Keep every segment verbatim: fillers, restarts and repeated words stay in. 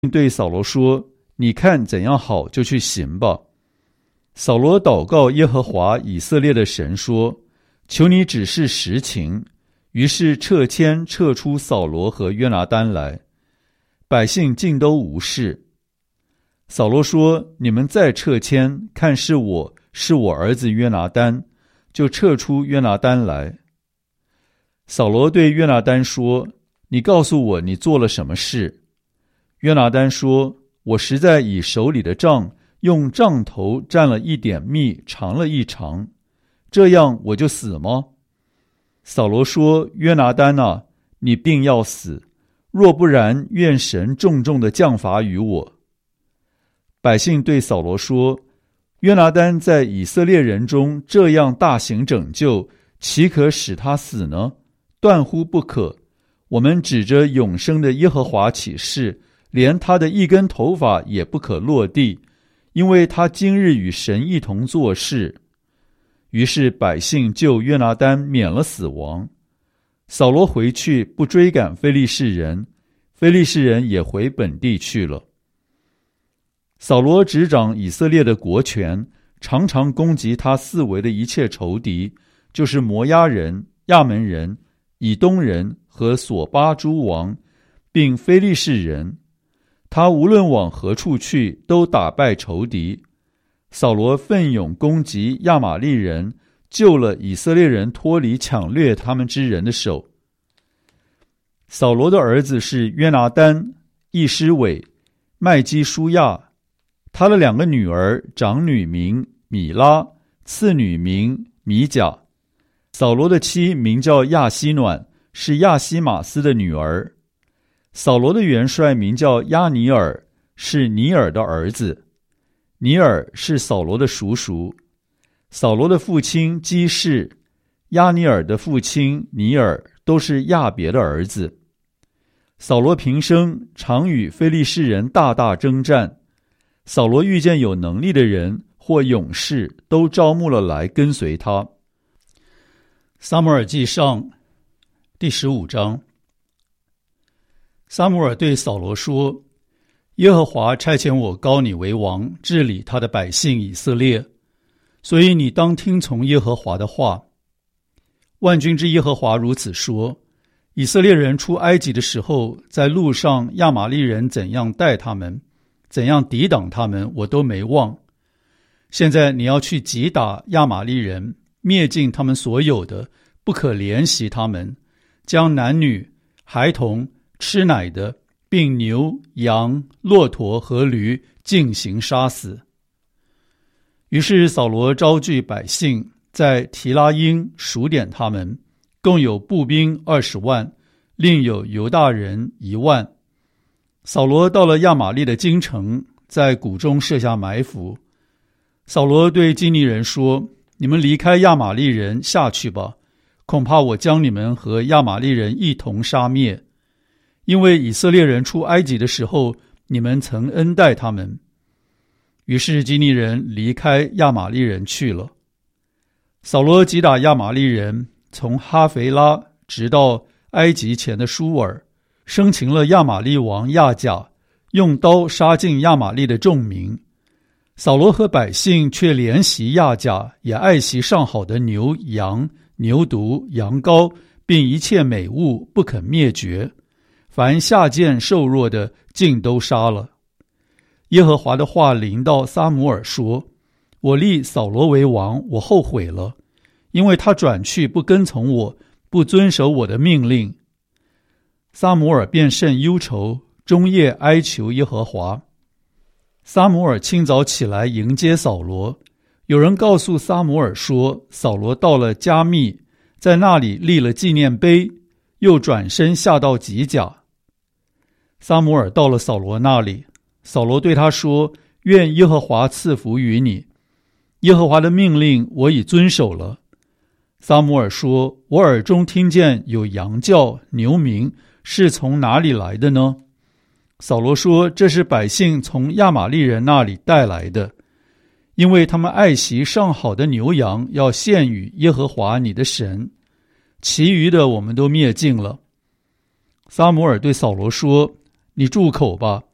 对扫罗说：你看怎样好，就去行吧。扫罗祷告耶和华以色列的神说：求你指示实情。于是撤迁撤出扫罗和约拿单来，百姓尽都无事。扫罗说：你们再撤迁，看是我是我儿子约拿单，就撤出约拿单来。扫罗对约拿单说：你告诉我你做了什么事？约拿单说：我实在以手里的杖用杖头蘸了一点蜜尝了一尝，这样我就死吗？扫罗说：约拿单啊，你定要死，若不然，愿神重重的降罚于我。百姓对扫罗说：约拿单在以色列人中这样大行拯救，岂可使他死呢？断乎不可。我们指着永生的耶和华起誓，连他的一根头发也不可落地，因为他今日与神一同做事。于是百姓救约拿单免了死亡。扫罗回去不追赶非利士人，非利士人也回本地去了。扫罗执掌以色列的国权，常常攻击他四围的一切仇敌，就是摩押人、亚门人、以东人和索巴诸王，并非利士人。他无论往何处去，都打败仇敌。扫罗奋勇攻击亚玛力人，救了以色列人脱离抢掠他们之人的手。扫罗的儿子是约拿单、易施伟、麦基舒亚。他的两个女儿，长女名米拉，次女名米甲。扫罗的妻名叫亚希暖，是亚希马斯的女儿。扫罗的元帅名叫亚尼尔，是尼尔的儿子。尼尔是扫罗的叔叔。扫罗的父亲基士、亚尼尔的父亲尼尔都是亚别的儿子。扫罗平生常与非利士人大大征战。扫罗遇见有能力的人或勇士，都招募了来跟随他。撒母耳记上第十五章。撒母耳对扫罗说：耶和华差遣我膏你为王，治理他的百姓以色列，所以你当听从耶和华的话。万军之耶和华如此说：以色列人出埃及的时候，在路上亚玛力人怎样待他们，怎样抵挡他们，我都没忘。现在你要去击打亚玛力人，灭尽他们所有的，不可怜惜他们，将男女、孩童、吃奶的，并牛、羊、骆驼和驴尽行杀死。于是扫罗招聚百姓，在提拉因数点他们，共有步兵二十万，另有犹大人一万。扫罗到了亚玛力的京城，在谷中设下埋伏。扫罗对基尼人说：你们离开亚玛力人下去吧，恐怕我将你们和亚玛力人一同杀灭。因为以色列人出埃及的时候，你们曾恩待他们。于是基尼人离开亚玛力人去了。扫罗击打亚玛力人，从哈肥拉直到埃及前的舒尔，生擒了亚玛力王亚甲，用刀杀尽亚玛力的众民。扫罗和百姓却怜惜亚甲，也爱惜上好的牛、羊、牛犊、羊羔，并一切美物，不肯灭绝。凡下贱瘦弱的，尽都杀了。耶和华的话临到撒母耳说：我立扫罗为王，我后悔了，因为他转去不跟从我，不遵守我的命令。撒母耳便甚忧愁，终夜哀求耶和华。撒母耳清早起来迎接扫罗。有人告诉撒母耳说，扫罗到了加密，在那里立了纪念碑，又转身下到吉甲。撒母耳到了扫罗那里，扫罗对他说：愿耶和华赐福于你，耶和华的命令我已遵守了。撒母耳说：我耳中听见有羊叫、牛鸣，是从哪里来的呢？扫罗说：这是百姓从亚玛力人那里带来的，因为他们爱惜上好的牛羊，要献与耶和华你的神，其余的我们都灭尽了。撒母耳对扫罗说：你住口吧，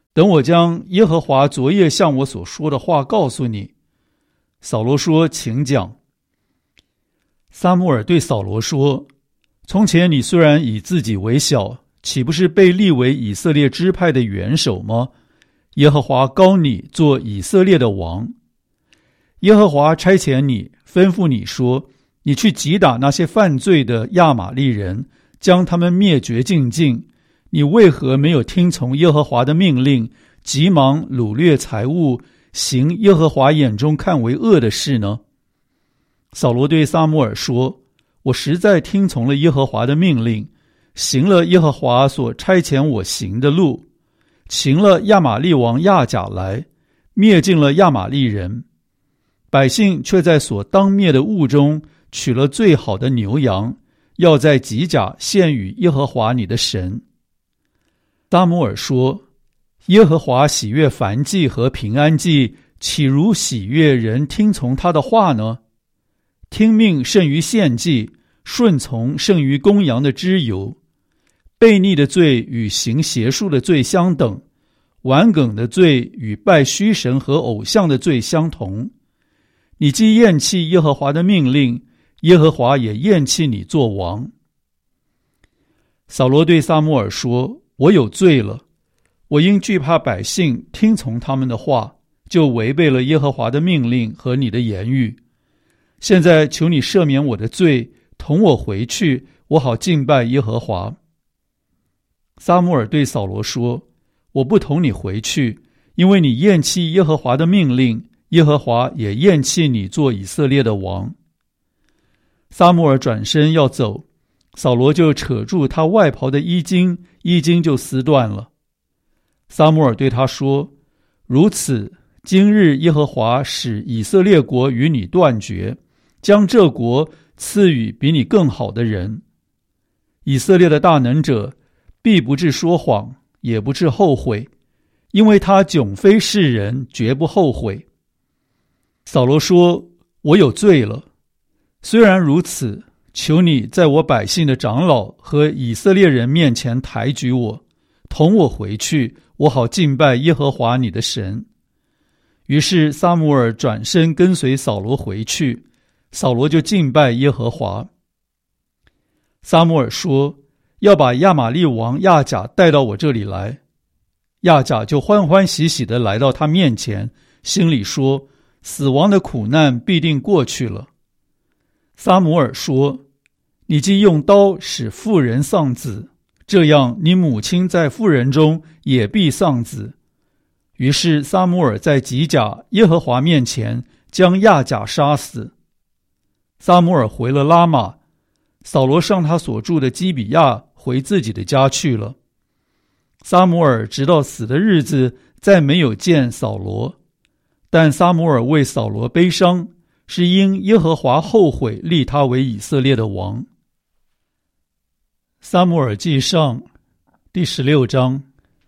等我将耶和华昨夜向我所说的话告诉你。”扫罗说：“请讲。”撒母耳对扫罗说：“从前你虽然以自己为小，岂不是被立为以色列支派的元首吗？耶和华膏你做以色列的王。耶和华差遣你，吩咐你说，你去击打那些犯罪的亚玛利人，将他们灭绝净尽。你为何没有听从耶和华的命令，急忙掳掠财物，行耶和华眼中看为恶的事呢？”扫罗对撒母耳说：“我实在听从了耶和华的命令，行了耶和华所差遣我行的路，擒了亚玛利王亚甲来，灭尽了亚玛利人。百姓却在所当灭的物中取了最好的牛羊，要在吉甲献与耶和华你的神。”撒母耳说：“耶和华喜悦燔祭和平安祭，岂如喜悦人听从他的话呢？听命胜于献祭，顺从胜于公羊的脂油。悖逆的罪与行邪术的罪相等，顽梗的罪与拜虚神和偶像的罪相同。你既厌弃耶和华的命令，耶和华也厌弃你做王。”扫罗对撒母耳说：“我有罪了，我因惧怕百姓，听从他们的话，就违背了耶和华的命令和你的言语。现在求你赦免我的罪，同我回去，我好敬拜耶和华。”撒母耳对扫罗说：“我不同你回去，因为你厌弃耶和华的命令，耶和华也厌弃你做以色列的王。”撒母耳转身要走，扫罗就扯住他外袍的衣襟，衣襟就撕断了。撒母耳对他说：“如此，今日耶和华使以色列国与你断绝，将这国赐予比你更好的人。以色列的大能者必不致说谎，也不致后悔，因为他迥非世人，绝不后悔。”扫罗说：“我有罪了。虽然如此，求你在我百姓的长老和以色列人面前抬举我，同我回去，我好敬拜耶和华你的神。”于是撒母耳转身跟随扫罗回去，扫罗就敬拜耶和华。撒母耳说：“要把亚玛利王亚甲带到我这里来。”亚甲就欢欢喜喜地来到他面前，心里说：“死亡的苦难必定过去了。”撒母耳说：“你既用刀使妇人丧子，这样你母亲在妇人中也必丧子。”于是撒母耳在吉甲耶和华面前将亚甲杀死。撒母耳回了拉玛，扫罗上他所住的基比亚，回自己的家去了。撒母耳直到死的日子再没有见扫罗，但撒母耳为扫罗悲伤，是因耶和华后悔立他为以色列的王。撒母耳记上第十六章。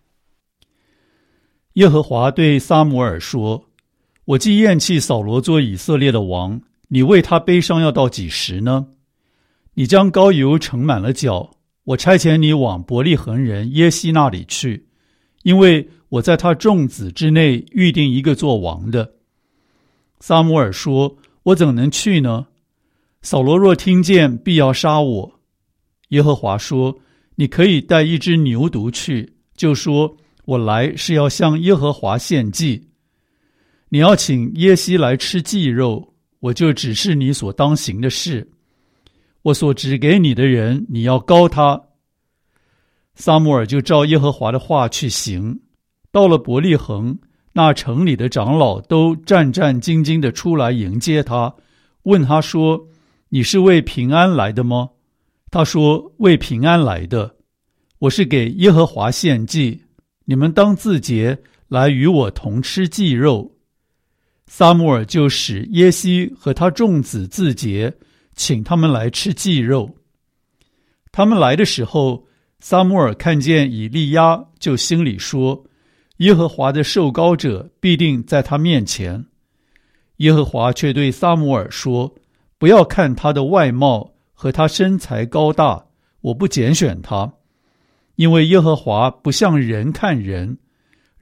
耶和华对撒母耳说：“我既厌弃扫罗做以色列的王，你为他悲伤要到几时呢？你将膏油盛满了脚，我差遣你往伯利恒人耶西那里去，因为我在他众子之内预定一个做王的。”撒母耳说：“我怎能去呢？扫罗若听见，必要杀我。”耶和华说：“你可以带一只牛犊去，就说：我来是要向耶和华献祭。你要请耶西来吃祭肉，我就指示你所当行的事。我所指给你的人，你要膏他。”撒母耳就照耶和华的话去行。到了伯利恒，那城里的长老都战战兢兢地出来迎接他，问他说：“你是为平安来的吗？”他说：“为平安来的。我是给耶和华献祭，你们当自洁，来与我同吃祭肉。”撒母耳就使耶西和他众子自洁，请他们来吃祭肉。他们来的时候，撒母耳看见以利亚，就心里说：“耶和华的受膏者必定在他面前。”耶和华却对撒母耳说：“不要看他的外貌和他身材高大，我不拣选他，因为耶和华不像人看人，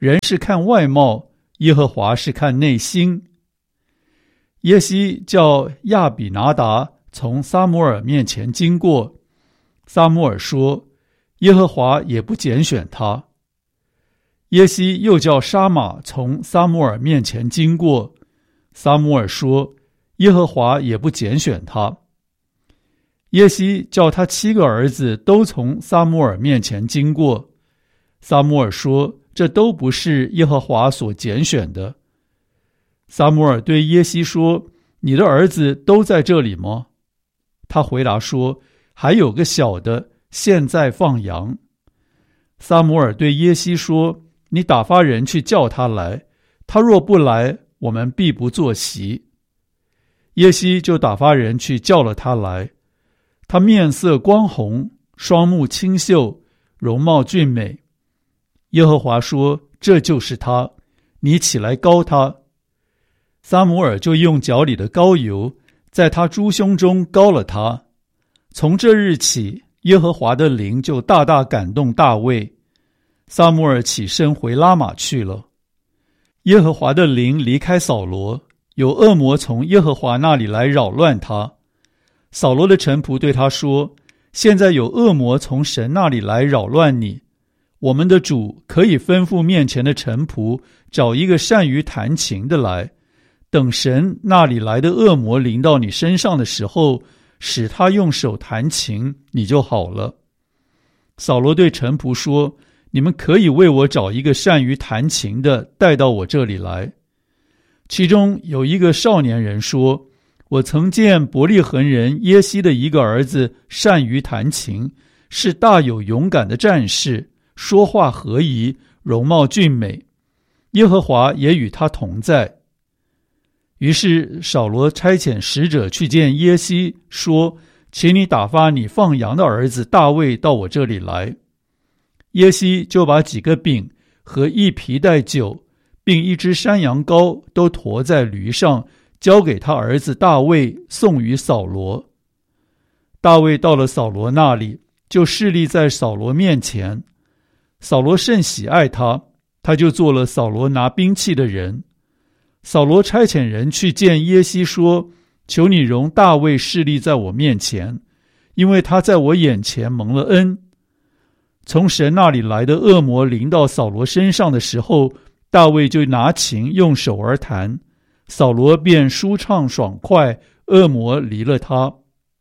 人是看外貌，耶和华是看内心。耶西叫亚比拿达从撒母耳面前经过，撒母耳说，耶和华也不拣选他。耶西又叫沙马从撒母耳面前经过，撒母耳说，耶和华也不拣选他。耶西叫他七个儿子都从撒母耳面前经过，撒母耳说，这都不是耶和华所拣选的。撒母耳对耶西说，你的儿子都在这里吗？他回答说，还有个小的，现在放羊。撒母耳对耶西说，你打发人去叫他来，他若不来，我们必不坐席。耶西就打发人去叫了他来，他面色光红，双目清秀，容貌俊美。耶和华说，这就是他，你起来膏他。撒母耳就用脚里的膏油在他猪胸中膏了他。从这日起，耶和华的灵就大大感动大卫。撒母耳起身回拉玛去了。耶和华的灵离开扫罗，有恶魔从耶和华那里来扰乱他。扫罗的臣仆对他说，现在有恶魔从神那里来扰乱你，我们的主可以吩咐面前的臣仆找一个善于弹琴的来，等神那里来的恶魔临到你身上的时候，使他用手弹琴，你就好了。扫罗对臣仆说，你们可以为我找一个善于弹琴的带到我这里来。其中有一个少年人说，我曾见伯利恒人耶西的一个儿子善于弹琴，是大有勇敢的战士，说话和宜，容貌俊美，耶和华也与他同在。于是扫罗差遣使者去见耶西，说，请你打发你放羊的儿子大卫到我这里来。耶西就把几个饼和一皮带酒并一只山羊羔都驮在驴上，交给他儿子大卫，送与扫罗。大卫到了扫罗那里，就侍立在扫罗面前。扫罗甚喜爱他，他就做了扫罗拿兵器的人。扫罗差遣人去见耶西说，求你容大卫侍立在我面前，因为他在我眼前蒙了恩。从神那里来的恶魔临到扫罗身上的时候，大卫就拿琴用手而弹，扫罗便舒畅爽快，恶魔离了他。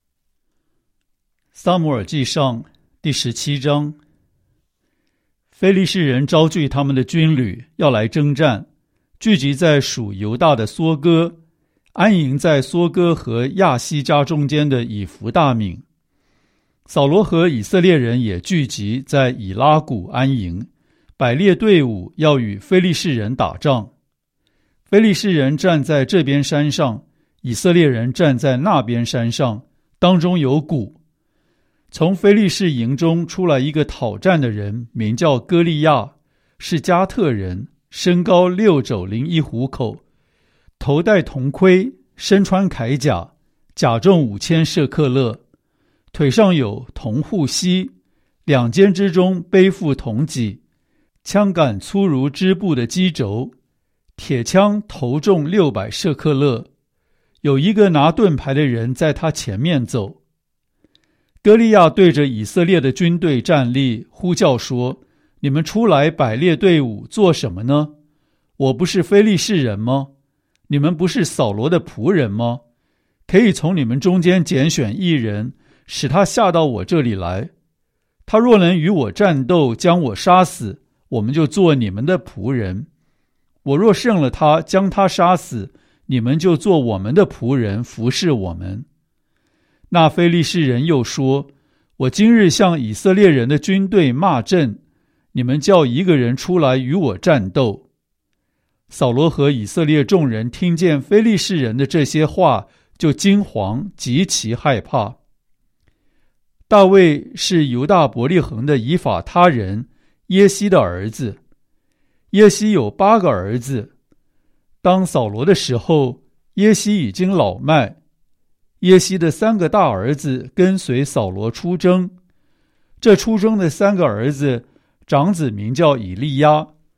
撒母耳记上第十七章。非利士人招聚他们的军旅，要来征战，聚集在属犹大的梭哥，安营在梭哥和亚西家中间的以弗大敏。扫罗和以色列人也聚集在以拉谷安营，摆列队伍要与非利士人打仗。非利士人站在这边山上，以色列人站在那边山上，当中有谷。从非利士营中出来一个讨战的人，名叫歌利亚，是加特人，身高六肘零一虎口，头戴铜盔，身穿铠甲，甲重五千舍克勒，腿上有铜护膝，两肩之中背负铜戟，枪杆粗如织布的机轴，铁枪头重六百舍克勒。有一个拿盾牌的人在他前面走。歌利亚对着以色列的军队站立，呼叫说，你们出来摆列队伍做什么呢？我不是非利士人吗？你们不是扫罗的仆人吗？可以从你们中间拣选一人，使他下到我这里来。他若能与我战斗，将我杀死，我们就做你们的仆人。我若胜了他，将他杀死，你们就做我们的仆人，服侍我们。那非利士人又说，我今日向以色列人的军队骂阵，你们叫一个人出来与我战斗。扫罗和以色列众人听见非利士人的这些话，就惊惶，极其害怕。大卫是犹大伯利恒的以法他人耶西的儿子。耶西有八个儿子。当扫罗的时候，耶西已经老迈。耶西的三个大儿子跟随扫罗出征。这出征的三个儿子，长子名叫以利亚，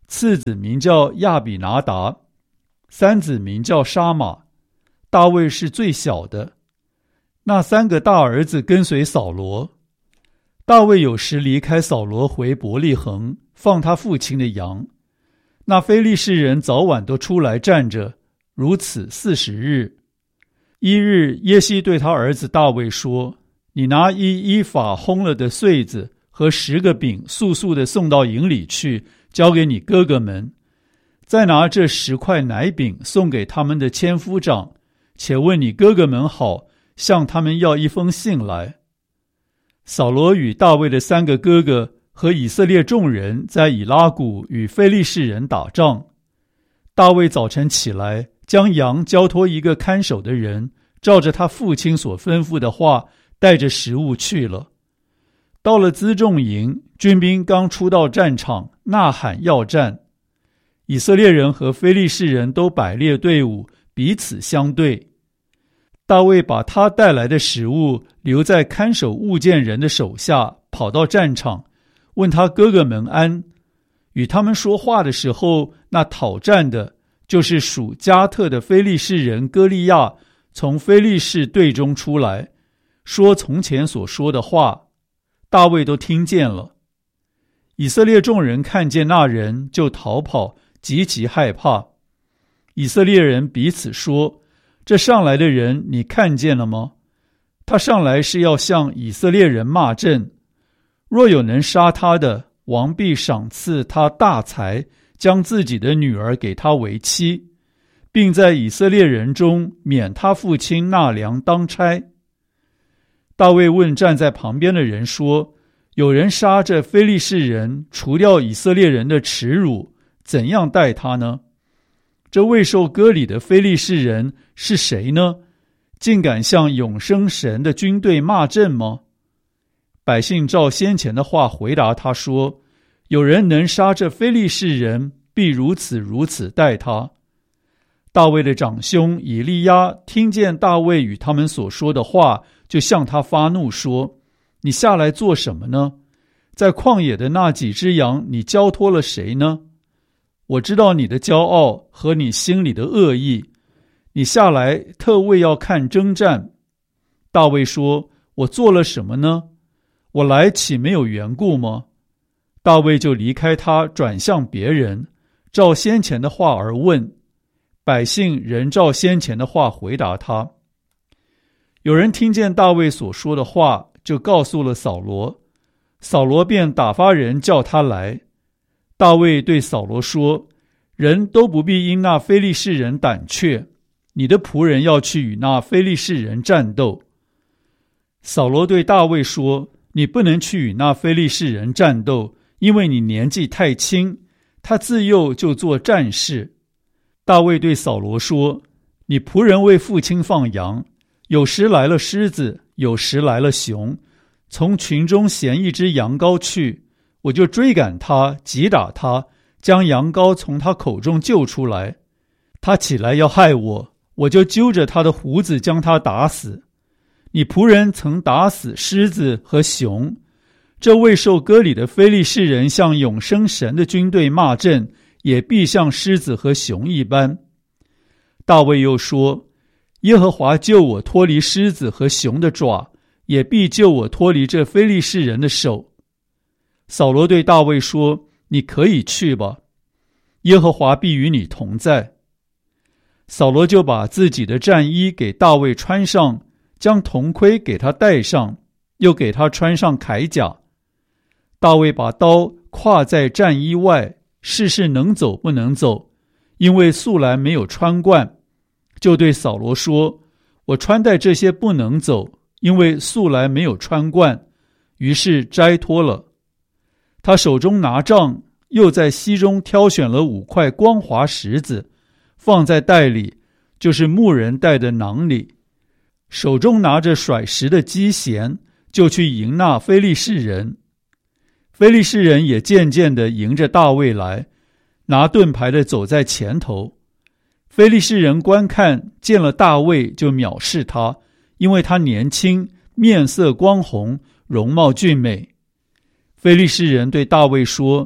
次子名叫亚比拿达，三子名叫沙马，大卫是最小的。那三个大儿子跟随扫罗。大卫有时离开扫罗回伯利恒，放他父亲的羊。那非利士人早晚都出来站着，如此四十日。一日，耶西对他儿子大卫说：你拿一依法烘了的穗子和十个饼，速速地送到营里去，交给你哥哥们。再拿这十块奶饼送给他们的千夫长，且问你哥哥们好，向他们要一封信来。扫罗与大卫的三个哥哥和以色列众人在以拉谷与非利士人打仗。大卫早晨起来，将羊交托一个看守的人，照着他父亲所吩咐的话，带着食物去了。到了辎重营，军兵刚出到战场，呐喊要战。以色列人和非利士人都摆列队伍，彼此相对。大卫把他带来的食物留在看守物件人的手下，跑到战场，问他哥哥们安。与他们说话的时候，那讨战的，就是属加特的非利士人歌利亚，从非利士队中出来，说从前所说的话，大卫都听见了。以色列众人看见那人，就逃跑，极其害怕。以色列人彼此说：这上来的人你看见了吗？他上来是要向以色列人骂阵。若有能杀他的，王必赏赐他大财，将自己的女儿给他为妻，并在以色列人中免他父亲纳粮当差。大卫问站在旁边的人说：有人杀这非利士人，除掉以色列人的耻辱，怎样待他呢？这未受割礼的非利士人是谁呢？竟敢向永生神的军队骂阵吗？百姓照先前的话回答他说：有人能杀这非利士人，必如此如此待他。大卫的长兄以利亚听见大卫与他们所说的话，就向他发怒说：你下来做什么呢？在旷野的那几只羊，你交托了谁呢？我知道你的骄傲和你心里的恶意，你下来特为要看征战。大卫说：我做了什么呢？我来岂没有缘故吗？大卫就离开他，转向别人，照先前的话而问。百姓仍照先前的话回答他。有人听见大卫所说的话，就告诉了扫罗。扫罗便打发人叫他来。大卫对扫罗说：人都不必因那非利士人胆怯，你的仆人要去与那非利士人战斗。扫罗对大卫说：你不能去与那非利士人战斗，因为你年纪太轻，他自幼就做战士。大卫对扫罗说：你仆人为父亲放羊，有时来了狮子，有时来了熊，从群中衔一只羊羔去，我就追赶他，击打他，将羊羔从他口中救出来。他起来要害我，我就揪着他的胡子将他打死。你仆人曾打死狮子和熊，这未受割礼的非利士人向永生神的军队骂阵，也必像狮子和熊一般。大卫又说：耶和华救我脱离狮子和熊的爪，也必救我脱离这非利士人的手。扫罗对大卫说：你可以去吧，耶和华必与你同在。扫罗就把自己的战衣给大卫穿上，将铜盔给他戴上，又给他穿上铠甲。大卫把刀挎在战衣外，试试能走不能走，因为素来没有穿惯，就对扫罗说：我穿戴这些不能走，因为素来没有穿惯。于是摘脱了。他手中拿杖，又在溪中挑选了五块光滑石子，放在袋里，就是牧人带的囊里，手中拿着甩石的机弦，就去迎那非利士人。非利士人也渐渐地迎着大卫来，拿盾牌的走在前头。非利士人观看，见了大卫就藐视他，因为他年轻，面色光红，容貌俊美。非利士人对大卫说：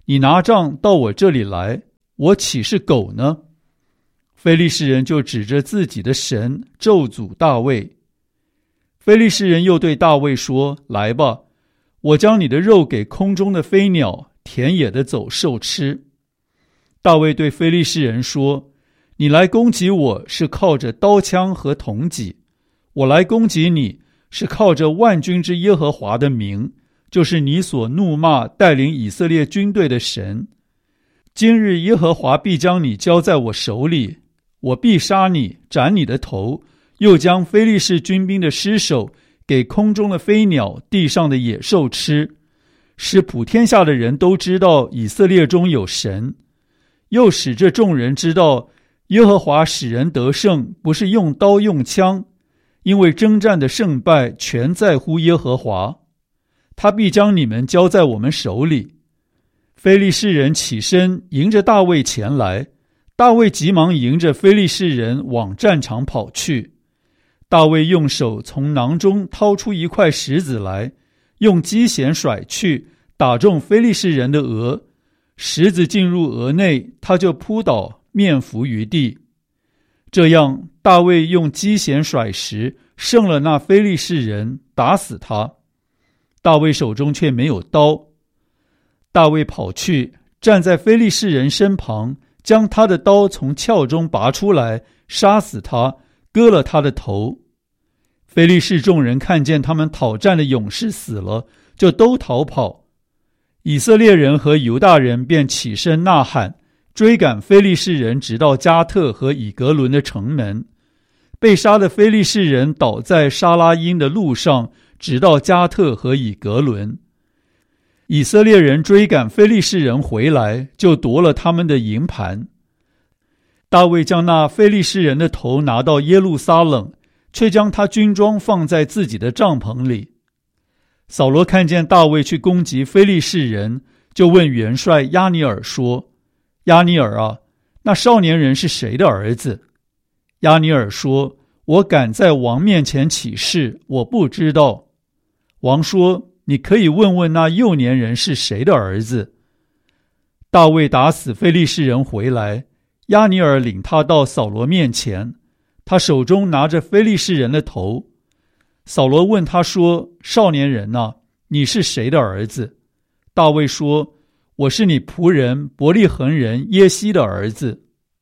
你拿杖到我这里来，我岂是狗呢？”非利士人就指着自己的神咒诅大卫。非利士人又对大卫说：“来吧，我将你的肉给空中的飞鸟、田野的走兽吃。”大卫对非利士人说：“你来攻击我是靠着刀枪和铜戟，我来攻击你是靠着万军之耶和华的名，就是你所怒骂带领以色列军队的神。今日耶和华必将你交在我手里，我必杀你，斩你的头，又将非利士军兵的尸首给空中的飞鸟、地上的野兽吃，使普天下的人都知道以色列中有神。又使这众人知道，耶和华使人得胜，不是用刀用枪，因为征战的胜败全在乎耶和华。他必将你们交在我们手里。”非利士人起身迎着大卫前来，大卫急忙迎着非利士人往战场跑去。大卫用手从囊中掏出一块石子来，用机弦甩去，打中非利士人的额，石子进入额内，他就扑倒，面伏于地。这样，大卫用机弦甩石，胜了那非利士人，打死他。大卫手中却没有刀。大卫跑去，站在非利士人身旁，将他的刀从鞘中拔出来，杀死他，割了他的头。非利士众人看见他们讨战的勇士死了，就都逃跑。以色列人和犹大人便起身呐喊，追赶非利士人，直到加特和以革伦的城门。被杀的非利士人倒在沙拉因的路上，直到加特和以革伦。以色列人追赶非利士人回来，就夺了他们的营盘。大卫将那非利士人的头拿到耶路撒冷，却将他军装放在自己的帐篷里。扫罗看见大卫去攻击非利士人，就问元帅押尼珥说：“押尼珥啊，那少年人是谁的儿子？”押尼珥说：“我敢在王面前起誓，我不知道。”王说：“你可以问问那幼年人是谁的儿子。”大卫打死非利士人回来，押尼珥领他到扫罗面前，他手中拿着非利士人的头。扫罗问他说：“少年人啊，你是谁的儿子？”大卫说：“我是你仆人伯利恒人耶西的儿子。”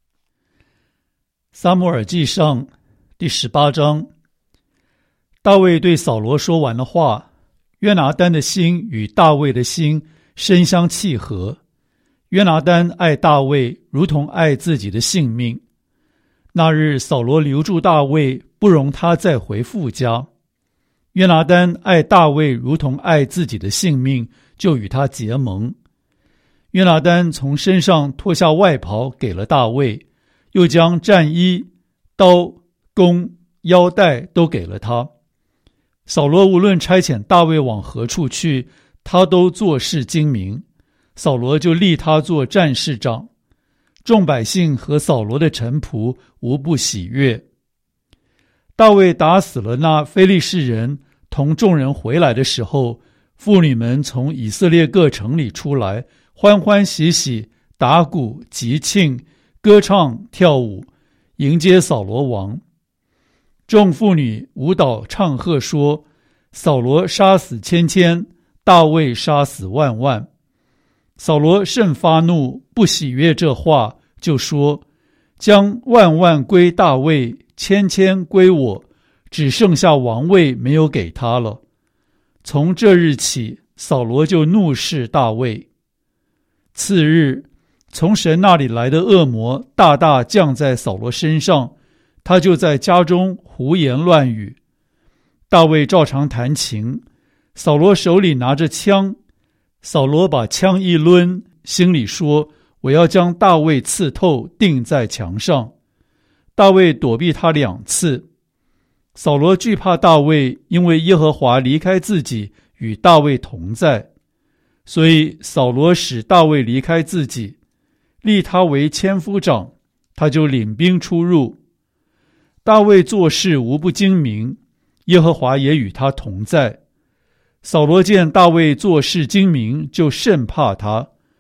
撒母耳记上第十八章。大卫对扫罗说完了话，约拿单的心与大卫的心深相契合。约拿单爱大卫如同爱自己的性命。那日扫罗留住大卫，不容他再回父家。约拿单爱大卫如同爱自己的性命，就与他结盟。约拿单从身上脱下外袍给了大卫，又将战衣、刀、弓、腰带都给了他。扫罗无论差遣大卫往何处去，他都做事精明，扫罗就立他做战士长。众百姓和扫罗的臣仆无不喜悦。大卫打死了那非利士人，同众人回来的时候，妇女们从以色列各城里出来，欢欢喜喜，打鼓集庆，歌唱跳舞，迎接扫罗王。众妇女舞蹈唱和说：“扫罗杀死千千，大卫杀死万万。”扫罗甚发怒，不喜悦这话，就说：“将万万归大卫，千千归我，只剩下王位没有给他了。”从这日起，扫罗就怒视大卫。次日，从神那里来的恶魔大大降在扫罗身上，他就在家中胡言乱语。大卫照常弹琴，扫罗手里拿着枪，扫罗把枪一抡，心里说：“我要将大卫刺透，钉在墙上。”大卫躲避他两次。扫罗惧怕大卫，因为耶和华离开自己，与大卫同在，所以扫罗使大卫离开自己，立他为千夫长，他就领兵出入。大卫做事无不精明，耶和华也与他同在。扫罗见大卫做事精明，就甚怕他。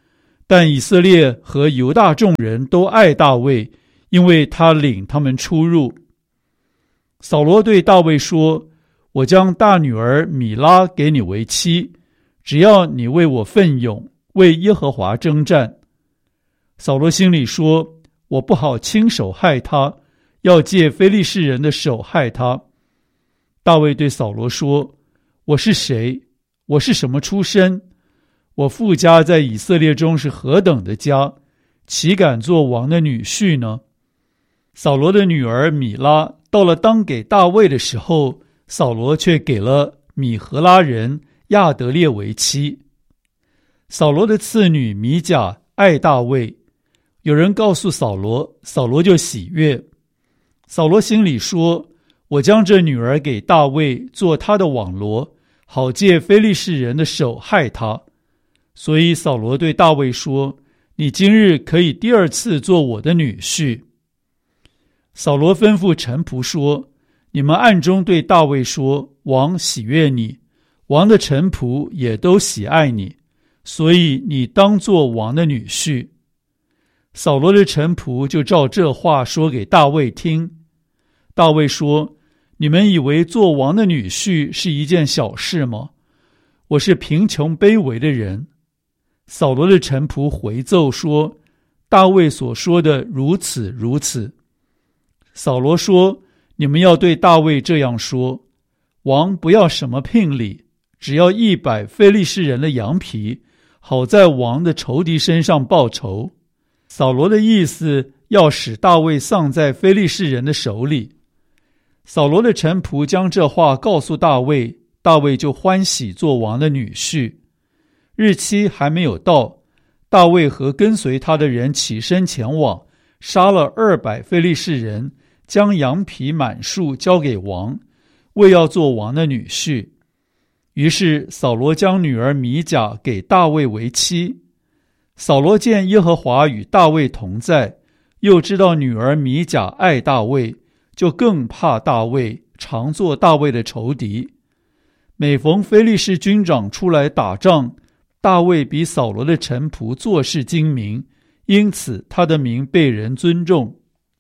但以色列和犹大众人都爱大卫，因为他领他们出入。扫罗对大卫说：我将大女儿米拉给你为妻，只要你为我奋勇，为耶和华征战。扫罗心里说：我不好亲手害他，要借非利士人的手害他。大卫对扫罗说：我是谁？我是什么出身？我父家在以色列中是何等的家，岂敢做王的女婿呢？扫罗的女儿米拉到了当给大卫的时候，扫罗却给了米何拉人亚得列为妻。扫罗的次女米甲爱大卫，有人告诉扫罗，扫罗就喜悦。扫罗心里说：我将这女儿给大卫做他的网罗，好借非利士人的手害他。所以扫罗对大卫说：你今日可以第二次做我的女婿。扫罗吩咐臣仆说：你们暗中对大卫说，王喜悦你，王的臣仆也都喜爱你，所以你当做王的女婿。扫罗的臣仆就照这话说给大卫听。大卫说：你们以为做王的女婿是一件小事吗？我是贫穷卑微的人。扫罗的臣仆回奏说：大卫所说的如此如此。扫罗说：你们要对大卫这样说，王不要什么聘礼，只要一百非利士人的羊皮，好在王的仇敌身上报仇。扫罗的意思要使大卫丧在非利士人的手里。扫罗的臣仆将这话告诉大卫，大卫就欢喜做王的女婿。日期还没有到，大卫和跟随他的人起身前往，杀了二百非利士人，将羊皮满数交给王，为要做王的女婿。于是扫罗将女儿米甲给大卫为妻。扫罗见耶和华与大卫同在，又知道女儿米甲爱大卫，就更怕大卫，常做大卫的仇敌。每逢非利士军长出来打仗，大卫比扫罗的臣仆做事精明，因此他的名被人尊重。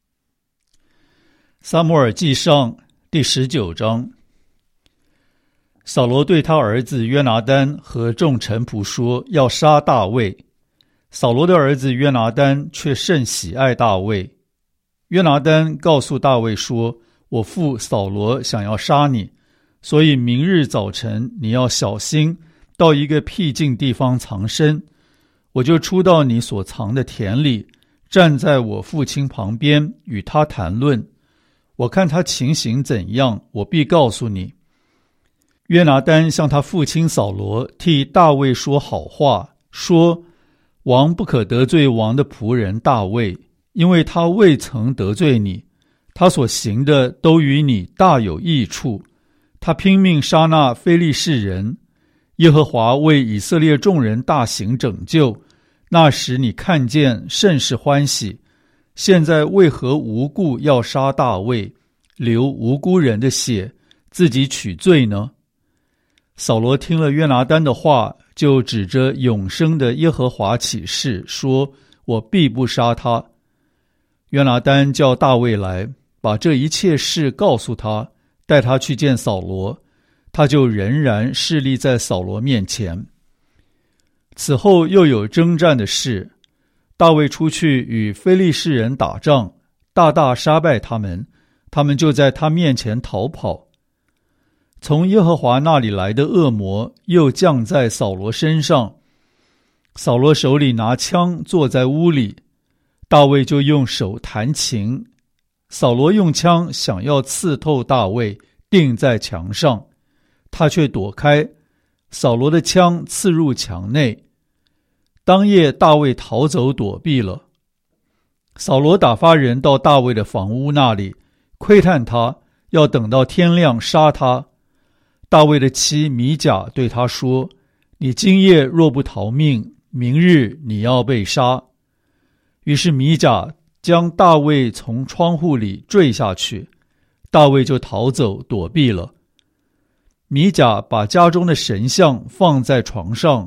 撒母耳记上第十九章。扫罗对他儿子约拿单和众臣仆说，要杀大卫。扫罗的儿子约拿单却甚喜爱大卫。约拿单告诉大卫说：我父扫罗想要杀你，所以明日早晨你要小心，到一个僻静地方藏身。我就出到你所藏的田里，站在我父亲旁边，与他谈论。我看他情形怎样，我必告诉你。约拿单向他父亲扫罗替大卫说好话，说：王不可得罪王的仆人大卫，因为他未曾得罪你，他所行的都与你大有益处。他拼命杀那非利士人，耶和华为以色列众人大行拯救，那时你看见甚是欢喜。现在为何无故要杀大卫，流无辜人的血，自己取罪呢？扫罗听了约拿单的话，就指着永生的耶和华起誓，说：我必不杀他。约拿单叫大卫来，把这一切事告诉他，带他去见扫罗，他就仍然侍立在扫罗面前。此后又有征战的事，大卫出去与非利士人打仗，大大杀败他们，他们就在他面前逃跑。从耶和华那里来的恶魔又降在扫罗身上，扫罗手里拿枪坐在屋里，大卫就用手弹琴。扫罗用枪想要刺透大卫，钉在墙上，他却躲开，扫罗的枪刺入墙内。当夜大卫逃走躲避了。扫罗打发人到大卫的房屋那里，窥探他，要等到天亮杀他。大卫的妻米甲对他说：你今夜若不逃命，明日你要被杀。于是米甲将大卫从窗户里坠下去，大卫就逃走躲避了。米甲把家中的神像放在床上，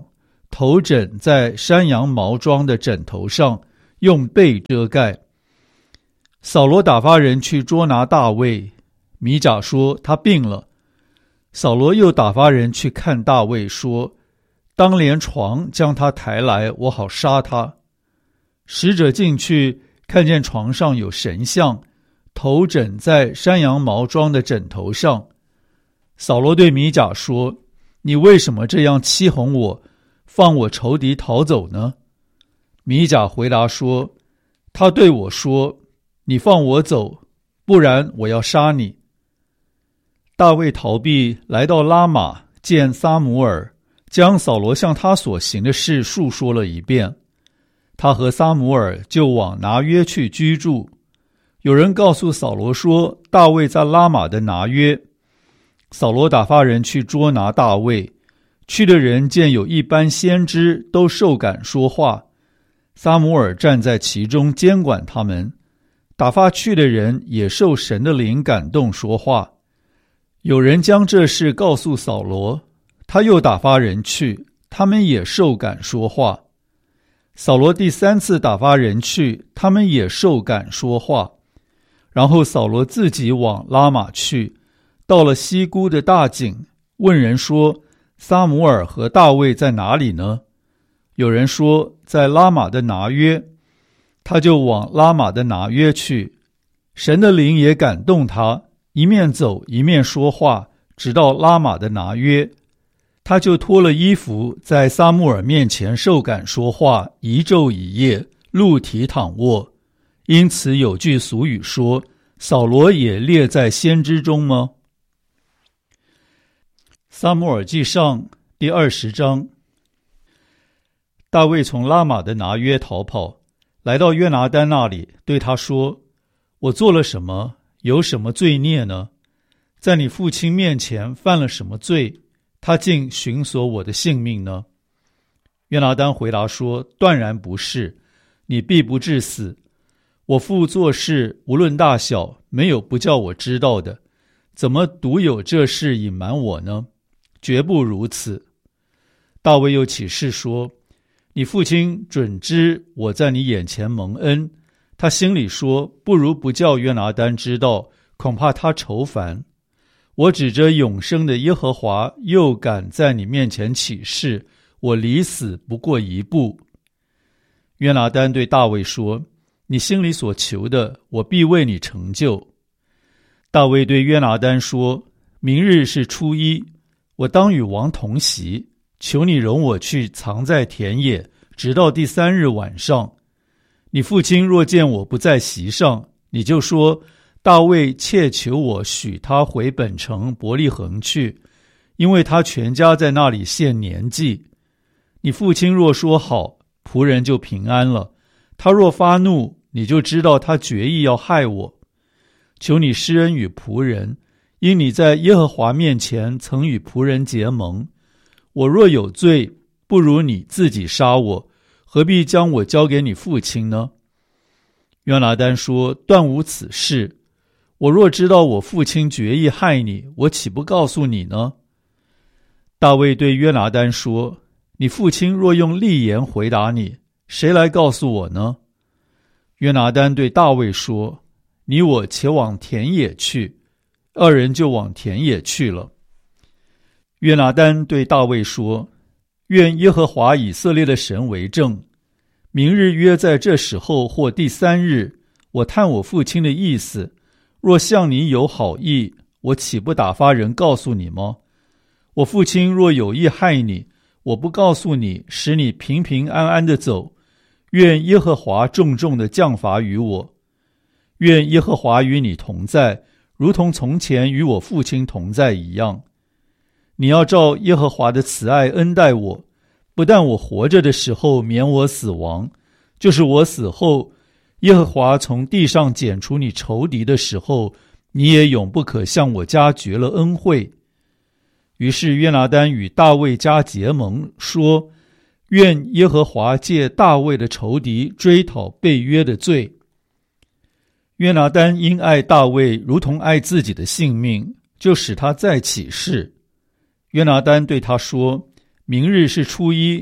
头枕在山羊毛装的枕头上，用被遮盖。扫罗打发人去捉拿大卫，米甲说他病了。扫罗又打发人去看大卫，说当连床将他抬来，我好杀他。使者进去，看见床上有神像，头枕在山羊毛装的枕头上。扫罗对米甲说，你为什么这样欺哄我，放我仇敌逃走呢？米甲回答说，他对我说，你放我走，不然我要杀你。大卫逃避，来到拉玛，见撒母耳，将扫罗向他所行的事述说了一遍。他和撒母耳就往拿约去居住。有人告诉扫罗说，大卫在拉玛的拿约。扫罗打发人去捉拿大卫，去的人见有一班先知都受感说话，撒母耳站在其中监管他们，打发去的人也受神的灵感动说话。有人将这事告诉扫罗，他又打发人去，他们也受感说话。扫罗第三次打发人去，他们也受感说话。然后扫罗自己往拉玛去，到了西姑的大井，问人说，撒母耳和大卫在哪里呢？有人说，在拉玛的拿约。他就往拉玛的拿约去，神的灵也感动他，一面走一面说话，直到拉玛的拿约。他就脱了衣服，在撒母耳面前受感说话，一昼一夜，露体躺卧。因此有句俗语说，扫罗也列在先知中吗？撒母耳记上第二十章。大卫从拉玛的拿约逃跑，来到约拿单那里，对他说，我做了什么，有什么罪孽呢？在你父亲面前犯了什么罪，他竟寻索我的性命呢？约拿单回答说，断然不是，你必不致死。我父做事无论大小，没有不叫我知道的，怎么独有这事隐瞒我呢？绝不如此。大卫又起誓说，你父亲准知我在你眼前蒙恩。他心里说，不如不叫约拿单知道，恐怕他愁烦。我指着永生的耶和华，又敢在你面前起誓，我离死不过一步。约拿单对大卫说，你心里所求的，我必为你成就。大卫对约拿单说，明日是初一，我当与王同席，求你容我去藏在田野，直到第三日晚上。你父亲若见我不在席上，你就说，大卫切求我许他回本城伯利恒去，因为他全家在那里献年祭。你父亲若说好，仆人就平安了。他若发怒，你就知道他决意要害我。求你施恩与仆人，因你在耶和华面前曾与仆人结盟。我若有罪，不如你自己杀我，何必将我交给你父亲呢？约拿单说，断无此事。我若知道我父亲决意害你，我岂不告诉你呢？大卫对约拿单说，你父亲若用利言回答你，谁来告诉我呢？约拿单对大卫说，你我且往田野去。二人就往田野去了。约拿单对大卫说，愿耶和华以色列的神为证，明日约在这时候或第三日，我探我父亲的意思，若向你有好意，我岂不打发人告诉你吗？我父亲若有意害你，我不告诉你，使你平平安安的走，愿耶和华重重的降罚于我。愿耶和华与你同在，如同从前与我父亲同在一样。你要照耶和华的慈爱恩待我，不但我活着的时候免我死亡，就是我死后，耶和华从地上剪除你仇敌的时候，你也永不可向我家绝了恩惠。于是约拿单与大卫家结盟，说，愿耶和华借大卫的仇敌追讨被约的罪。约拿单因爱大卫如同爱自己的性命，就使他再起誓。约拿单对他说，明日是初一，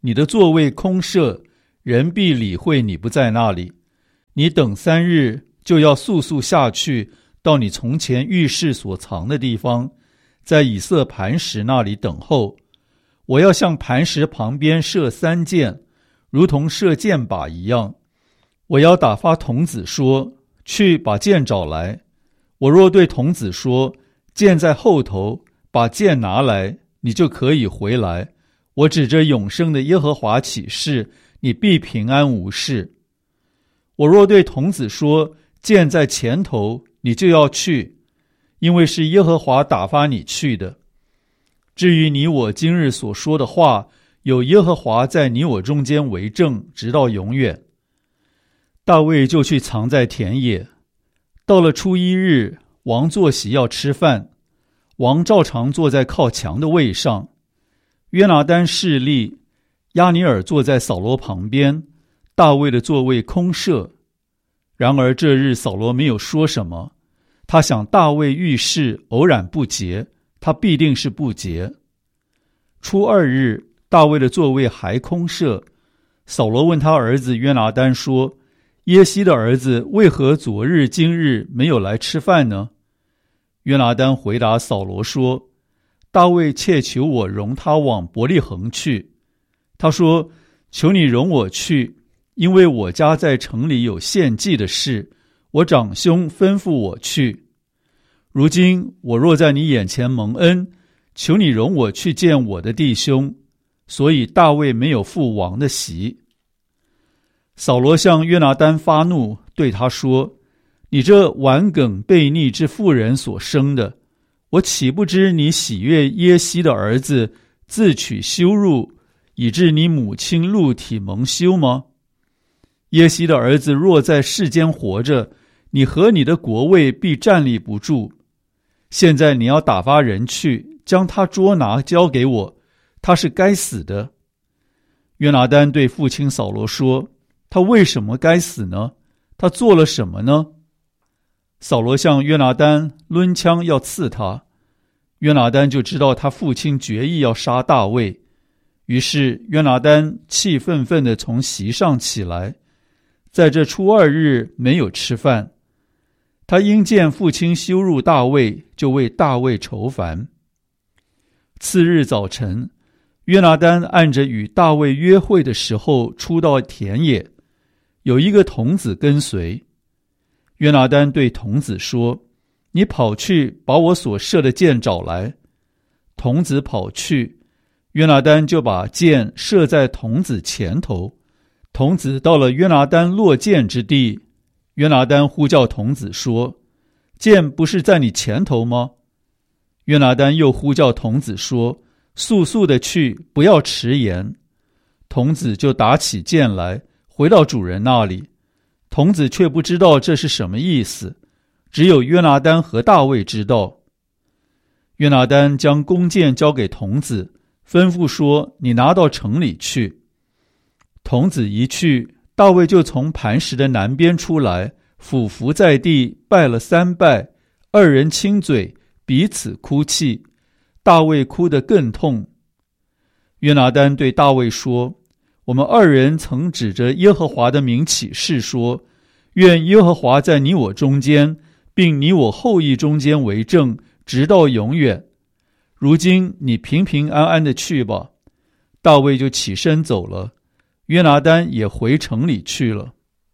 你的座位空设，人必理会你不在那里。你等三日，就要速速下去，到你从前浴室所藏的地方，在以色磐石那里等候。我要向磐石旁边射三箭，如同射箭靶一样。我要打发童子说，去把箭找来。我若对童子说，箭在后头，把箭拿来，你就可以回来。我指着永生的耶和华起誓，你必平安无事。我若对童子说，箭在前头，你就要去，因为是耶和华打发你去的。至于你我今日所说的话，有耶和华在你我中间为证，直到永远。大卫就去藏在田野。到了初一日，王坐席要吃饭，王照常坐在靠墙的位上。约拿单侍立，押尼珥坐在扫罗旁边，大卫的座位空设。然而这日扫罗没有说什么，他想大卫遇事偶然不洁，他必定是不洁。初二日，大卫的座位还空设。扫罗问他儿子约拿单说，耶西的儿子为何昨日今日没有来吃饭呢？约拿单回答扫罗说，大卫切求我容他往伯利恒去。他说，求你容我去，因为我家在城里有献祭的事，我长兄吩咐我去。如今我若在你眼前蒙恩，求你容我去见我的弟兄。所以大卫没有赴王的席。扫罗向约拿单发怒，对他说，你这顽梗悖逆之妇人所生的，我岂不知你喜悦耶西的儿子，自取羞辱，以致你母亲露体蒙羞吗？耶西的儿子若在世间活着，你和你的国位必站立不住。现在你要打发人去，将他捉拿交给我，他是该死的。约拿单对父亲扫罗说，他为什么该死呢？他做了什么呢？扫罗向约拿单抡枪要刺他，约拿单就知道他父亲决意要杀大卫，于是约拿单气愤愤地从席上起来，在这初二日没有吃饭。他因见父亲羞辱大卫，就为大卫愁烦。次日早晨，约拿单按着与大卫约会的时候出到田野，有一个童子跟随。约拿单对童子说，你跑去把我所射的箭找来。童子跑去，约拿单就把箭射在童子前头。童子到了约拿单落箭之地，约拿单呼叫童子说，箭不是在你前头吗？约拿单又呼叫童子说，速速的去，不要迟延。童子就打起箭来，回到主人那里。童子却不知道这是什么意思，只有约拿单和大卫知道。约拿单将弓箭交给童子，吩咐说，你拿到城里去。童子一去，大卫就从磐石的南边出来，俯伏在地，拜了三拜，二人亲嘴，彼此哭泣。大卫哭得更痛。约拿单对大卫说，我们二人曾指着耶和华的名起誓说，愿耶和华在你我中间，并你我后裔中间为证，直到永远。如今你平平安安的去吧。大卫就起身走了，约拿单也回城里去了。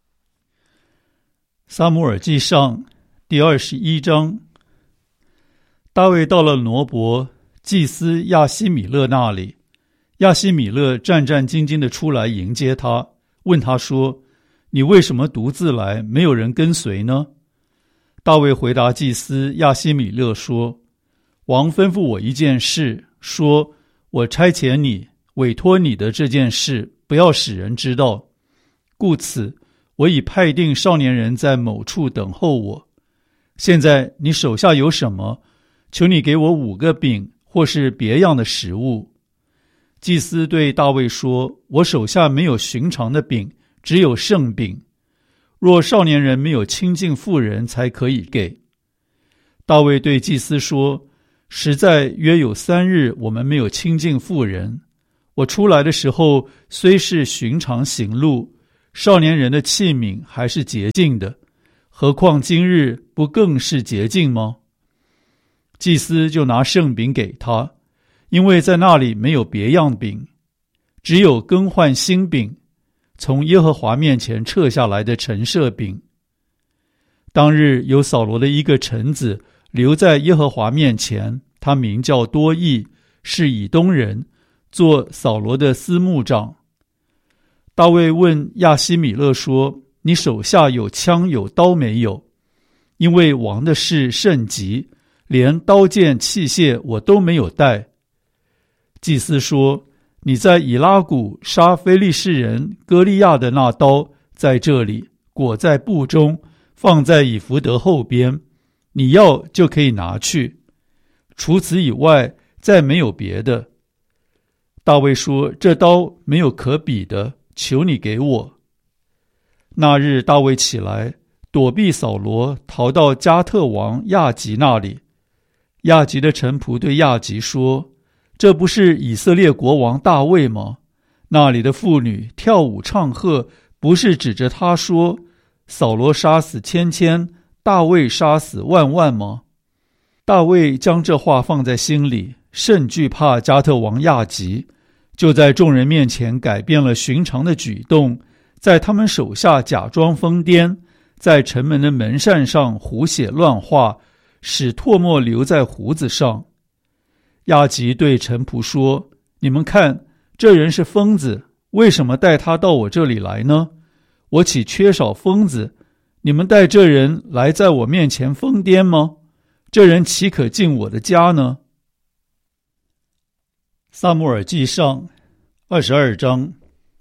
撒母耳记上第二十一章。大卫到了挪伯祭司亚希米勒那里，亚希米勒战战兢兢地出来迎接他，问他说，你为什么独自来，没有人跟随呢？大卫回答祭司亚希米勒说，王吩咐我一件事，说我差遣你，委托你的这件事，不要使人知道。故此，我已派定少年人在某处等候我。现在你手下有什么？求你给我五个饼，或是别样的食物。祭司对大卫说，我手下没有寻常的饼，只有圣饼。若少年人没有亲近妇人，才可以给。大卫对祭司说，实在约有三日，我们没有亲近妇人。 我出来的时候虽是寻常行路，少年人的器皿还是洁净的，何况今日不更是洁净吗？祭司就拿圣饼给他，因为在那里没有别样饼，只有更换新饼，从耶和华面前撤下来的陈设饼。当日有扫罗的一个臣子留在耶和华面前，他名叫多益，是以东人，做扫罗的司牧长。大卫问亚希米勒说：你手下有枪有刀没有？因为王的事甚急，连刀剑器械我都没有带。祭司说：你在以拉谷杀非利士人歌利亚的那刀在这里，裹在布中，放在以弗得后边，你要就可以拿去，除此以外再没有别的。大卫说：这刀没有可比的，求你给我。那日大卫起来，躲避扫罗，逃到加特王亚吉那里。亚吉的臣仆对亚吉说：这不是以色列国王大卫吗？那里的妇女跳舞唱和，不是指着他说：扫罗杀死千千，大卫杀死万万吗？大卫将这话放在心里，甚惧怕加特王亚吉，就在众人面前改变了寻常的举动，在他们手下假装疯癫，在城门的门扇上胡写乱画，使唾沫留在胡子上。亚吉对臣仆说：你们看，这人是疯子，为什么带他到我这里来呢？我岂缺少疯子？你们带这人来在我面前疯癫吗？这人岂可进我的家呢？撒母耳记上二十二章。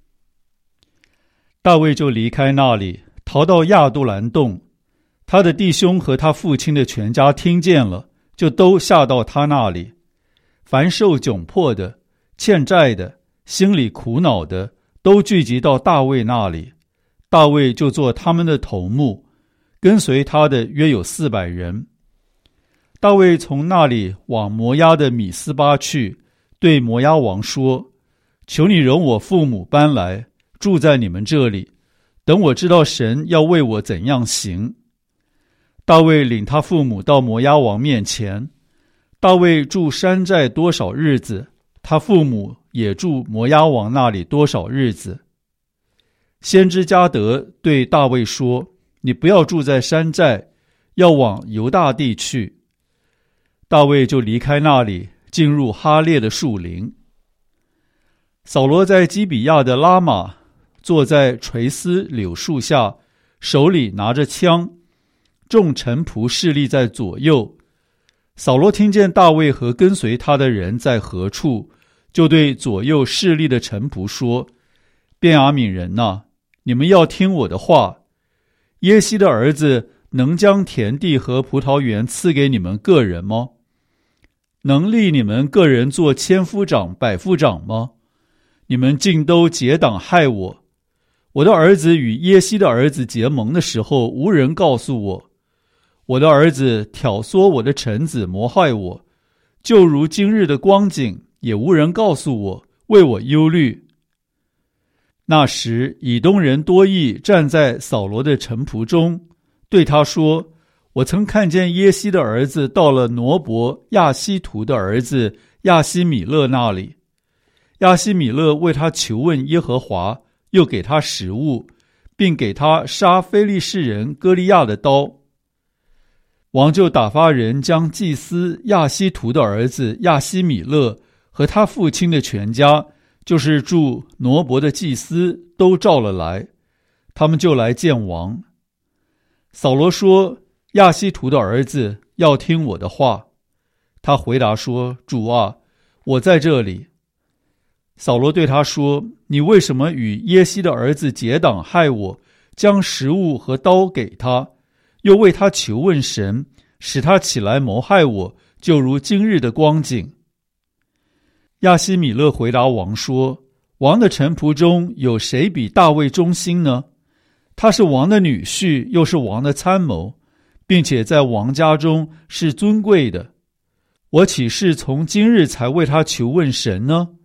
大卫就离开那里，逃到亚杜兰洞。他的弟兄和他父亲的全家听见了，就都下到他那里。凡受窘迫的、欠债的、心里苦恼的，都聚集到大卫那里。大卫就做他们的头目，跟随他的约有四百人。大卫从那里往摩押的米斯巴去，对摩押王说：求你容我父母搬来，住在你们这里，等我知道神要为我怎样行。大卫领他父母到摩押王面前。大卫住山寨多少日子，他父母也住摩押王那里多少日子。先知加得对大卫说：你不要住在山寨，要往犹大地去。大卫就离开那里，进入哈列的树林。扫罗在基比亚的拉玛，坐在垂丝柳树下，手里拿着枪，众臣仆侍立在左右。扫罗听见大卫和跟随他的人在何处，就对左右侍立的臣仆说：便雅悯人哪，你们要听我的话。耶西的儿子能将田地和葡萄园赐给你们个人吗？能立你们个人做千夫长、百夫长吗？你们尽都结党害我。我的儿子与耶西的儿子结盟的时候，无人告诉我。我的儿子挑唆我的臣子谋害我，就如今日的光景，也无人告诉我，为我忧虑。那时以东人多益站在扫罗的臣仆中，对他说：我曾看见耶西的儿子到了挪伯亚希图的儿子亚希米勒那里。亚希米勒为他求问耶和华，又给他食物，并给他杀非利士人歌利亚的刀。王就打发人将祭司亚希图的儿子亚希米勒和他父亲的全家，就是住挪伯的祭司，都召了来，他们就来见王。扫罗说：亚希图的儿子要听我的话。他回答说：主啊，我在这里。扫罗对他说：你为什么与耶西的儿子结党害我，将食物和刀给他，又为他求问神，使他起来谋害我，就如今日的光景？亚希米勒回答王说：王的臣仆中有谁比大卫忠心呢？他是王的女婿，又是王的参谋，并且在王家中是尊贵的。我岂是从今日才为他求问神呢？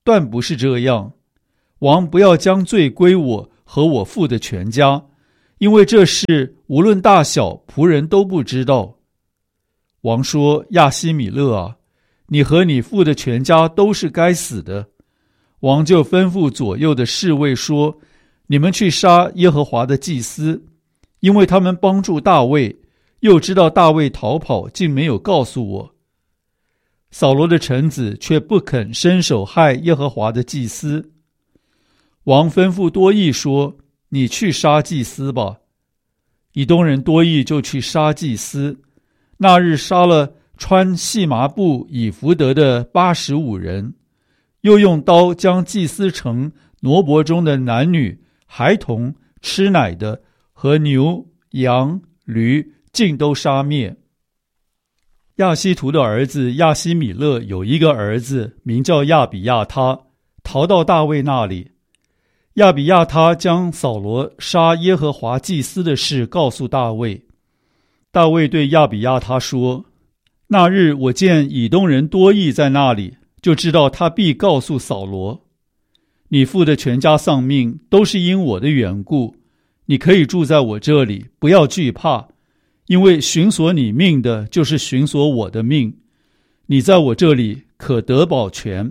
断不是这样。王不要将罪归我和我父的全家，因为这事无论大小，仆人都不知道。”王说：“亚希米勒啊，你和你父的全家都是该死的。”王就吩咐左右的侍卫说：“你们去杀耶和华的祭司，因为他们帮助大卫，又知道大卫逃跑，竟没有告诉我。”扫罗的臣子却不肯伸手害耶和华的祭司。王吩咐多益说：“你去杀祭司吧。”以东人多益就去杀祭司，那日杀了穿细麻布以弗得的八十五人，又用刀将祭司城挪伯中的男女、孩童、吃奶的和牛、羊、驴尽都杀灭。亚希图的儿子亚希米勒有一个儿子名叫亚比亚他，逃到大卫那里。亚比亚他将扫罗杀耶和华祭司的事告诉大卫。大卫对亚比亚他说：“那日我见以东人多益在那里，就知道他必告诉扫罗，你父的全家丧命都是因我的缘故，你可以住在我这里，不要惧怕，因为寻索你命的就是寻索我的命，你在我这里可得保全。”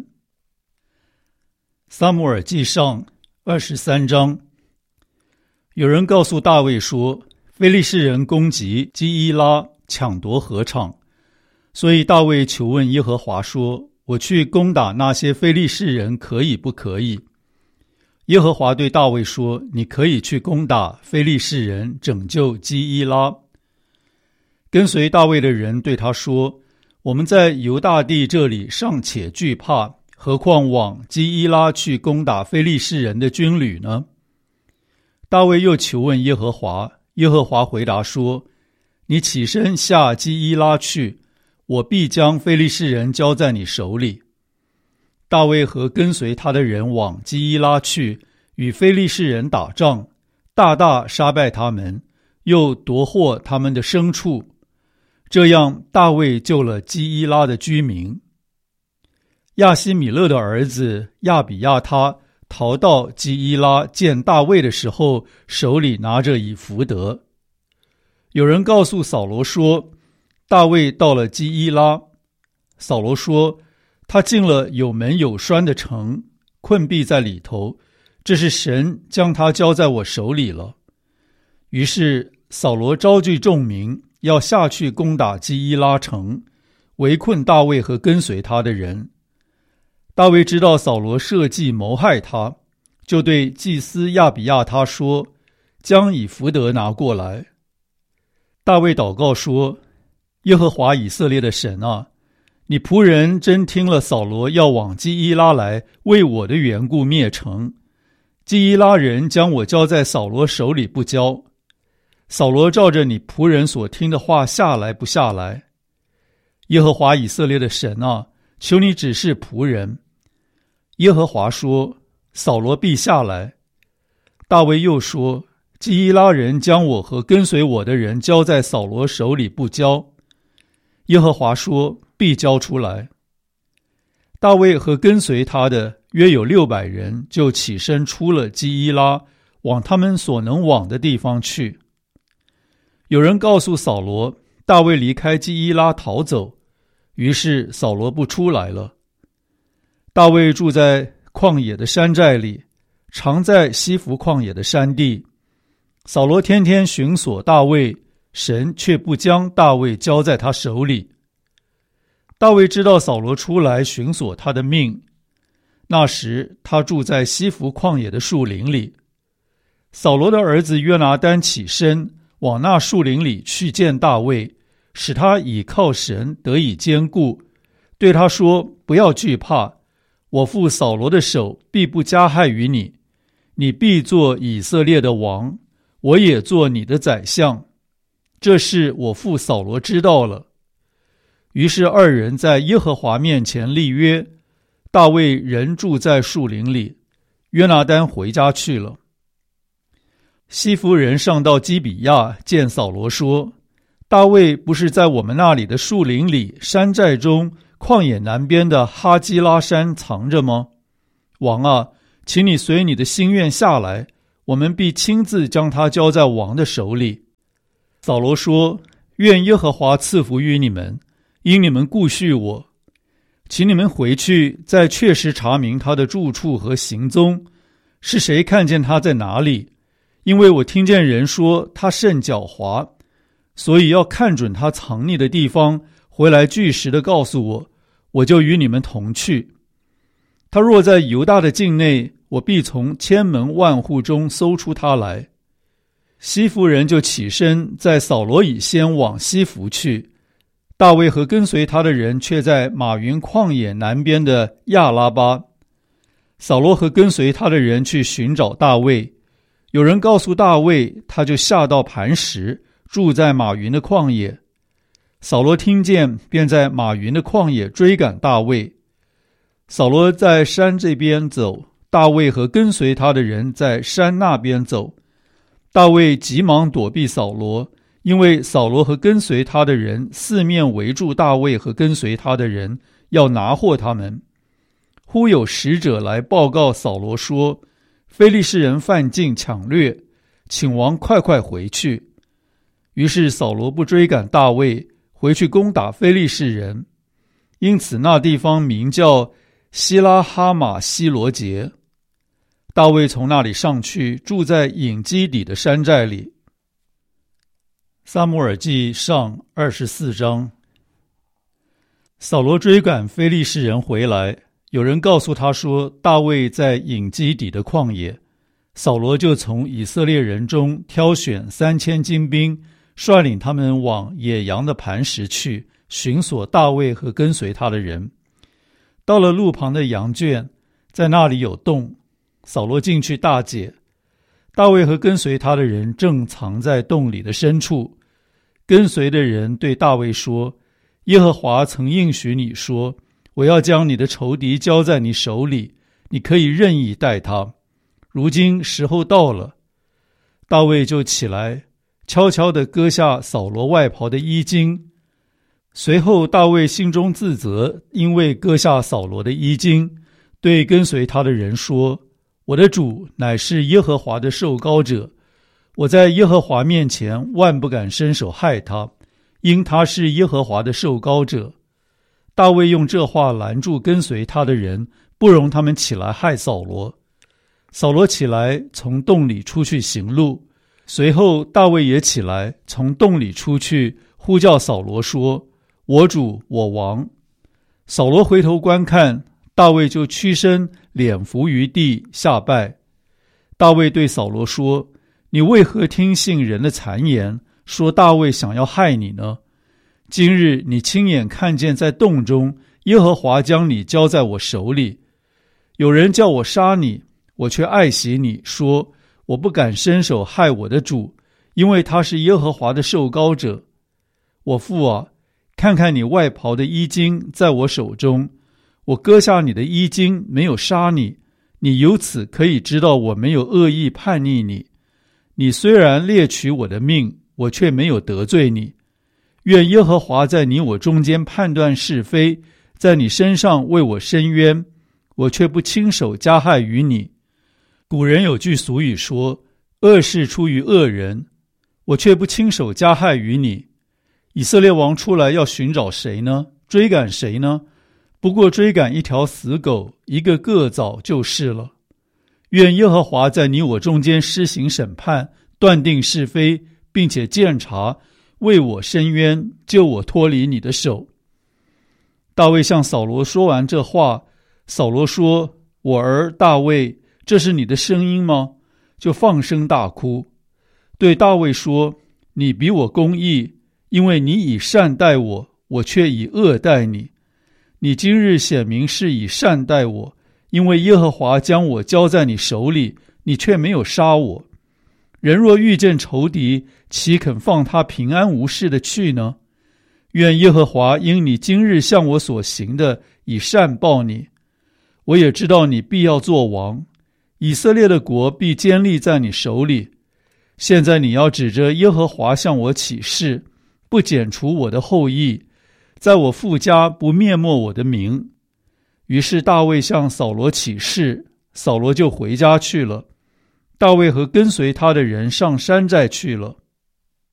撒母耳记上二十三章。有人告诉大卫说，非利士人攻击基伊拉，抢夺禾场，所以大卫求问耶和华说：“我去攻打那些非利士人可以不可以？”耶和华对大卫说：“你可以去攻打非利士人，拯救基伊拉。”跟随大卫的人对他说：“我们在犹大地这里尚且惧怕，何况往基伊拉去攻打非利士人的军旅呢？”大卫又求问耶和华，耶和华回答说：“你起身下基伊拉去，我必将非利士人交在你手里。”大卫和跟随他的人往基伊拉去，与非利士人打仗，大大杀败他们，又夺获他们的牲畜。这样大卫救了基伊拉的居民。亚希米勒的儿子亚比亚他逃到基伊拉，见大卫的时候，手里拿着以弗得。有人告诉扫罗说，大卫到了基伊拉。扫罗说，他进了有门有栓的城，困闭在里头，这是神将他交在我手里了。于是扫罗招聚众民，要下去攻打基伊拉城，围困大卫和跟随他的人。大卫知道扫罗设计谋害他，就对祭司亚比亚他说：“将以弗得拿过来。”大卫祷告说：“耶和华以色列的神啊，你仆人真听了扫罗要往基伊拉来，为我的缘故灭城。基伊拉人将我交在扫罗手里不交。扫罗照着你仆人所听的话下来不下来？耶和华以色列的神啊，求你指示仆人。”耶和华说：“扫罗必下来。”大卫又说：“基伊拉人将我和跟随我的人交在扫罗手里不交。”耶和华说：“必交出来。”大卫和跟随他的约有六百人，就起身出了基伊拉，往他们所能往的地方去。有人告诉扫罗，大卫离开基伊拉逃走，于是扫罗不出来了。大卫住在旷野的山寨里，常在西弗旷野的山地。扫罗天天寻索大卫，神却不将大卫交在他手里。大卫知道扫罗出来寻索他的命，那时他住在西弗旷野的树林里。扫罗的儿子约拿单起身往那树林里去见大卫，使他倚靠神得以坚固，对他说：“不要惧怕，我父扫罗的手必不加害于你，你必做以色列的王，我也做你的宰相。这事我父扫罗知道了。”于是二人在耶和华面前立约，大卫仍住在树林里，约拿单回家去了。西弗人上到基比亚，见扫罗说：“大卫不是在我们那里的树林里、山寨中、旷野南边的哈基拉山藏着吗？” 王啊，请你随你的心愿下来，我们必亲自将他交在王的手里。”扫罗说：“愿耶和华赐福于你们，因你们顾恤我。请你们回去，再确实查明他的住处和行踪，是谁看见他在哪里？因为我听见人说他甚狡猾，所以要看准他藏匿的地方，回来据实的告诉我，我就与你们同去。他若在犹大的境内，我必从千门万户中搜出他来。”西弗人就起身，在扫罗以先往西弗去。大卫和跟随他的人却在马云旷野南边的亚拉巴。扫罗和跟随他的人去寻找大卫，有人告诉大卫，他就下到磐石，住在马云的旷野。扫罗听见，便在马云的旷野追赶大卫。扫罗在山这边走，大卫和跟随他的人在山那边走。大卫急忙躲避扫罗，因为扫罗和跟随他的人四面围住大卫和跟随他的人，要拿获他们。忽有使者来报告扫罗说：“非利士人犯境抢掠，请王快快回去。”于是扫罗不追赶大卫，回去攻打非利士人。因此那地方名叫希拉哈马希罗杰。大卫从那里上去，住在隐基底的山寨里。撒母耳记上二十四章。扫罗追赶非利士人回来，有人告诉他说，大卫在隐基底的旷野。扫罗就从以色列人中挑选三千精兵，率领他们往野羊的磐石去，寻索大卫和跟随他的人。到了路旁的羊圈，在那里有洞，扫罗进去大解。大卫和跟随他的人正藏在洞里的深处。跟随的人对大卫说：“耶和华曾应许你说，我要将你的仇敌交在你手里，你可以任意待他。如今时候到了。”大卫就起来，悄悄地割下扫罗外袍的衣襟。随后大卫心中自责，因为割下扫罗的衣襟，对跟随他的人说：“我的主乃是耶和华的受膏者，我在耶和华面前万不敢伸手害他，因他是耶和华的受膏者。”大卫用这话拦住跟随他的人，不容他们起来害扫罗。扫罗起来，从洞里出去行路。随后大卫也起来，从洞里出去，呼叫扫罗说：“我主，我王。”扫罗回头观看，大卫就屈身，脸伏于地，下拜。大卫对扫罗说：“你为何听信人的谗言，说大卫想要害你呢？今日你亲眼看见在洞中，耶和华将你交在我手里。有人叫我杀你，我却爱惜你，说我不敢伸手害我的主，因为他是耶和华的受膏者。我父啊，看看你外袍的衣襟在我手中，我割下你的衣襟，没有杀你，你由此可以知道我没有恶意叛逆你。你虽然猎取我的命，我却没有得罪你。愿耶和华在你我中间判断是非，在你身上为我伸冤，我却不亲手加害于你。古人有句俗语说，恶事出于恶人，我却不亲手加害于你。以色列王出来要寻找谁呢？追赶谁呢？不过追赶一条死狗，一个个枣就是了。愿耶和华在你我中间施行审判，断定是非，并且鉴察，为我伸冤，救我脱离你的手。大卫向扫罗说完这话，扫罗说：“我儿大卫，这是你的声音吗？”就放声大哭，对大卫说：“你比我公义，因为你以善待我，我却以恶待你。你今日显明是以善待我，因为耶和华将我交在你手里，你却没有杀我。人若遇见仇敌，岂肯放他平安无事的去呢？愿耶和华因你今日向我所行的，以善报你。我也知道你必要做王，以色列的国必坚立在你手里。现在你要指着耶和华向我起誓，不剪除我的后裔，在我父家不灭没我的名。 于是大卫向扫罗起誓，扫罗就回家去了。大卫和跟随他的人上山寨去了。